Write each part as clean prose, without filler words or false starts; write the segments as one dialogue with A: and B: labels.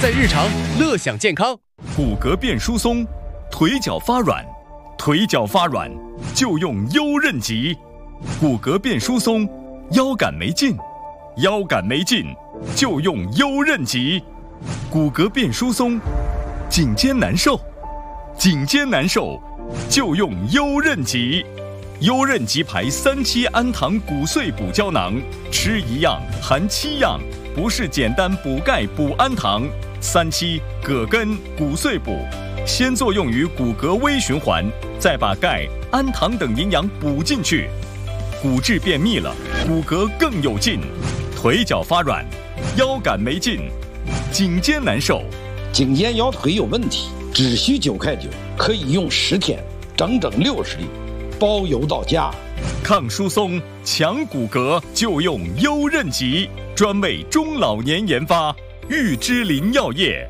A: 在日常，乐享健康。
B: 骨骼变疏松，腿脚发软，腿脚发软就用优韧极。骨骼变疏松，腰杆没劲，腰杆没劲就用优韧极。骨骼变疏松，颈肩难受，颈肩难受就用优韧极。优韧极牌3期氨糖骨碎补胶囊，吃一样含7样，不是简单补钙补氨糖。3期葛根骨碎补，先作用于骨骼微循环，再把钙、氨糖等营养补进去，骨质变密了，骨骼更有劲。腿脚发软，腰杆没劲，颈肩难受，
C: 颈肩腰腿有问题，只需9块9，可以用10天，整整60粒，包邮到家。
B: 抗疏松、强骨骼就用优韧极，专为中老年研发，玉芝林药业。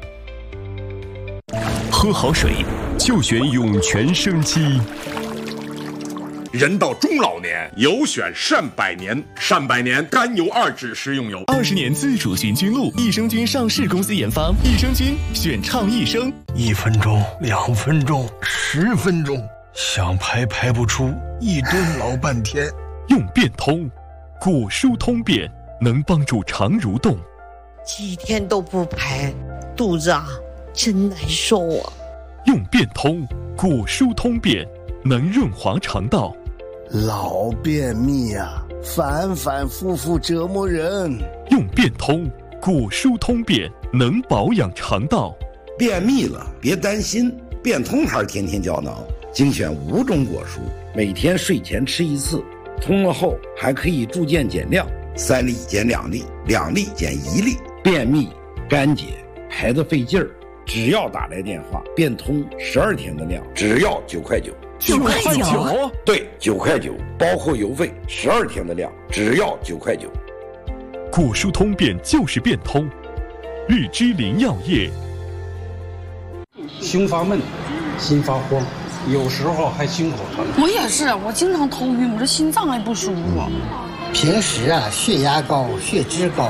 D: 喝好水就选涌泉生机。
E: 人到中老年，有选善百年。善百年甘油2酯食用油
D: ，20年自主寻菌露，益生菌上市公司研发，益生菌选畅益生。
F: 1分钟、2分钟、10分钟，想排不出，一顿老半天。
D: 用变通，果蔬通便，能帮助肠蠕动。
G: 几天都不排，肚子真难受啊。
D: 用变通，果蔬通便，能润滑肠道。
F: 老便秘反复复折磨人。
D: 用变通，果蔬通便，能保养肠道。
H: 便秘了别担心，变通牌天天胶囊精选5种果蔬，每天睡前吃1次，通了后还可以助渐减量，3粒减2粒，2粒减1粒。便秘、干结、排得费劲儿，只要打来电话，变通12天的量，只要9块9。
D: 9块9？
H: 对，9块9，包括邮费，12天的量，只要9块9。
D: 果蔬通便就是变通，玉芝林药业。
I: 胸发闷，心发慌，有时候还心口疼。
J: 我也是，我经常头晕，我这心脏还不舒服。
K: 平时血压高，血脂高。